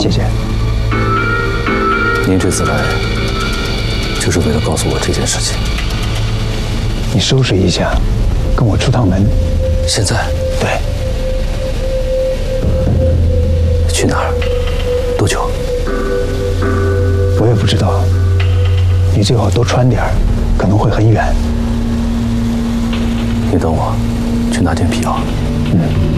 谢谢。 您这次来，就是为了告诉我这件事情。 你收拾一下，跟我出趟门。 现在？ 对。 去哪儿？多久？ 我也不知道。你最好多穿点儿，可能会很远。 你等我，去拿件皮袄。